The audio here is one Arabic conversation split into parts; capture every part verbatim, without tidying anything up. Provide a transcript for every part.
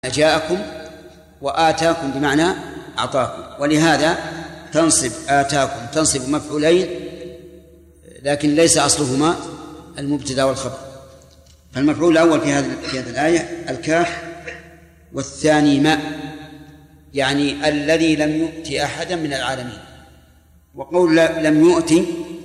جاءكم وآتاكم بمعنى أعطاكم، ولهذا تنصب آتاكم تنصب مفعولين لكن ليس أصلهما المبتدأ والخبر. فالمفعول الأول في هذه في هذه الآية الكاف، والثاني ما، يعني الذي لم يؤت أحدا من العالمين. وقول لم يؤت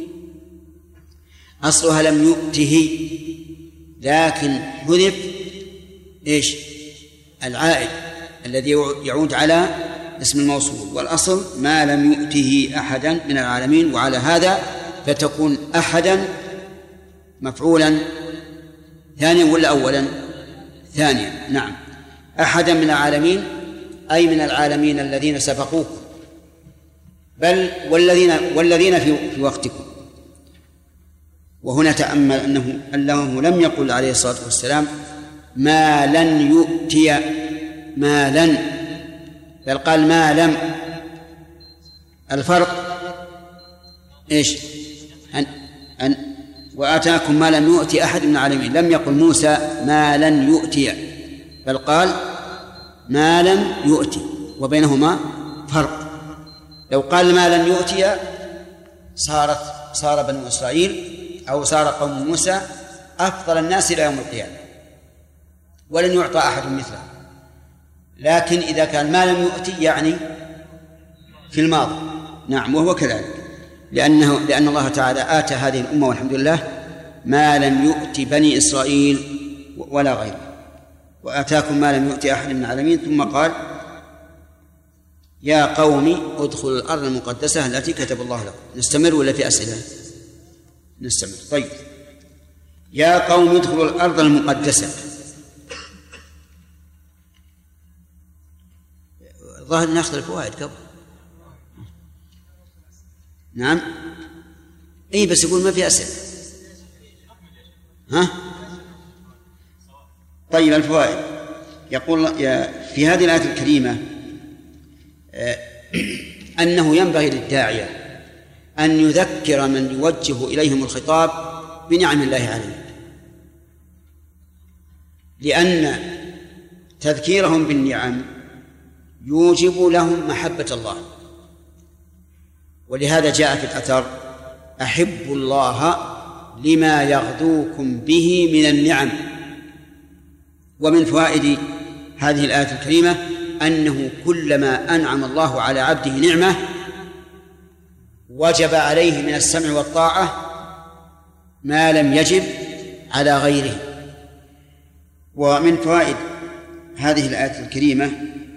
أصلها لم يؤته، لكن حذف إيش العائد الذي يعود على اسم الموصول، والأصل ما لم يؤته أحدا من العالمين. وعلى هذا فتكون أحدا مفعولا ثانيا ولا أولا؟ ثانيا. نعم، أحدا من العالمين أي من العالمين الذين سبقوكم، بل والذين والذين في, في وقتكم. وهنا تأمل أنه أنه لم يقل عليه الصلاة والسلام ما لن يؤتي ما لن، بل قال ما لم. الفرق إيش؟ أن أن وآتاكم ما لم يؤتي أحد من العالمين. لم يقل موسى ما لن يؤتي، بل قال ما لم يؤتي، وبينهما فرق. لو قال ما لن يؤتي صارت صار بنو إسرائيل أو صار قوم موسى أفضل الناس إلى يوم القيامة، ولن يعطى أحد مثله. لكن إذا كان ما لم يؤتي يعني في الماضي. نعم، وهو كذلك، لأنه لأن الله تعالى آتى هذه الأمة والحمد لله ما لم يؤتي بني إسرائيل ولا غيره. وآتاكم ما لم يؤتي أحد من العالمين. ثم قال يا قوم ادخلوا الأرض المقدسة التي كتب الله لكم. نستمر ولا في أسئلة؟ نستمر. طيب، يا قوم ادخلوا الأرض المقدسة. ظاهر ناخذ الفوائد قبل. نعم، اي بس يقول ما في أسئلة. ها؟ طيب، الفوائد. يقول في هذه الآية الكريمة أنه ينبغي للداعية أن يذكر من يوجه إليهم الخطاب بنعم الله عليهم، لأن تذكيرهم بالنعم يوجب لهم محبة الله. ولهذا جاء في الأثر أحبوا الله لما يغدوكم به من النعم. ومن فوائد هذه الآية الكريمة أنه كلما أنعم الله على عبده نعمة وجب عليه من السمع والطاعة ما لم يجب على غيره. ومن فوائد هذه الآية الكريمة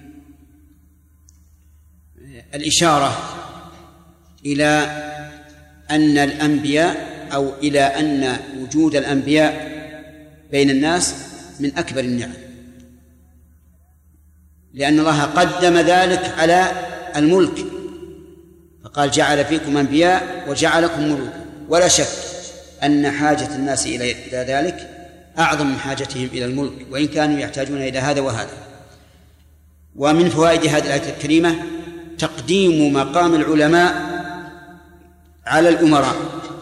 الإشارة إلى أن الأنبياء أو إلى أن وجود الأنبياء بين الناس من أكبر النعم، لأن الله قدم ذلك على الملك، فقال جعل فيكم أنبياء وجعلكم ملوكا. ولا شك أن حاجة الناس إلى ذلك أعظم من حاجتهم إلى الملك، وإن كانوا يحتاجون إلى هذا وهذا. ومن فوائد هذه الآية الكريمة تقديم مقام العلماء على الأمراء.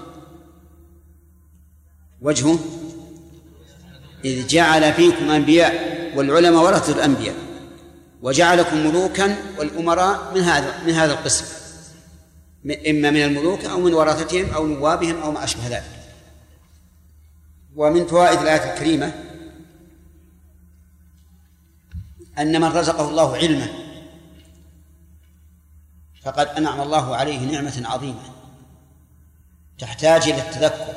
وجهه إذ جعل فيكم أنبياء، والعلماء ورثة الأنبياء، وجعلكم ملوكا، والأمراء من هذا من هذا القسم، إما من الملوك أو من ورثتهم أو نوابهم أو ما أشبه ذلك. ومن فوائد الآية الكريمة أن من رزقه الله علما فقد أنعم الله عليه نعمة عظيمة تحتاج إلى التذكر،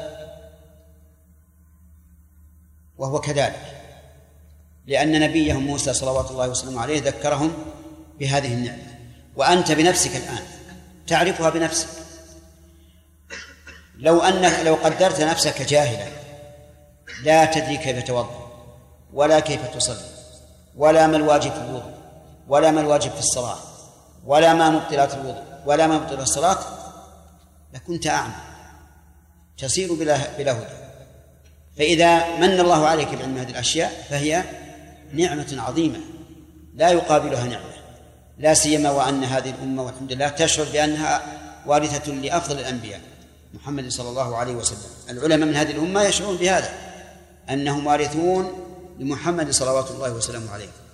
وهو كذلك، لأن نبيهم موسى صلوات الله وسلامه عليه ذكرهم بهذه النعمة. وأنت بنفسك الآن تعرفها بنفسك. لو أنك لو قدرت نفسك جاهلا لا تدري كيف توضأ ولا كيف تصلي ولا ما الواجب في الوضوء ولا ما الواجب في الصلاة ولا ما مبطلات الوضوء ولا ما مبطلات الصلاة، لكنت أعمى تصير بلا بلا هدى. فإذا من الله عليك بعلم هذه الأشياء فهي نعمة عظيمة لا يقابلها نعمة، لا سيما وأن هذه الأمة والحمد لله تشعر بأنها وارثة لأفضل الأنبياء محمد صلى الله عليه وسلم. العلماء من هذه الأمة يشعرون بهذا، أنهم وارثون لمحمد صلوات الله وسلامه عليه.